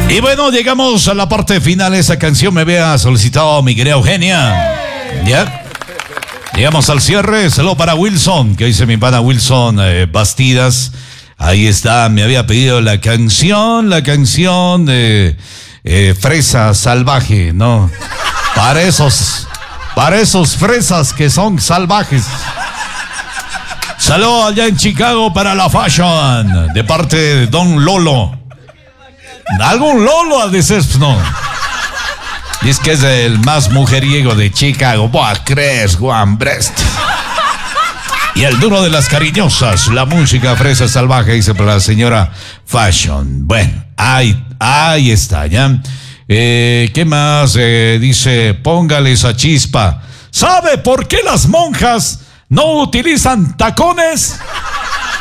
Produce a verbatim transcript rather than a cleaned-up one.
Y bueno, llegamos a la parte final. Esa canción me había solicitado mi querida Eugenia. ¿Ya? Llegamos al cierre. Saludo para Wilson, que dice mi pana Wilson eh, Bastidas. Ahí está, me había pedido la canción, la canción de eh, Fresa Salvaje, ¿no? Para esos, para esos fresas que son salvajes. Saludo allá en Chicago para la Fashion, de parte de Don Lolo. Algún Lolo a decir, no. Y es que es el más mujeriego de Chicago. Buah, crees, Juan Brest. Y el duro de las cariñosas, la música Fresa Salvaje, dice para la señora Fashion. Bueno, ahí, ahí está, ¿ya? Eh, ¿Qué más? Eh, dice, póngale esa chispa. ¿Sabe por qué las monjas no utilizan tacones?